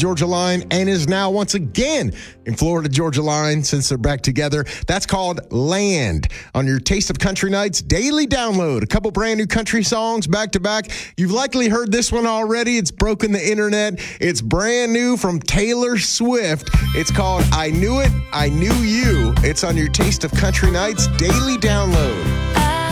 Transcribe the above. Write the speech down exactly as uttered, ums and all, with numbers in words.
Georgia Line and is now once again in Florida Georgia Line since they're back together. That's called Land on your Taste of Country Nights daily download. A couple brand new country songs back to back. You've likely heard this one already. It's broken the internet. It's brand new from Taylor Swift. It's called I Knew It, I Knew You. It's on your Taste of Country Nights daily download.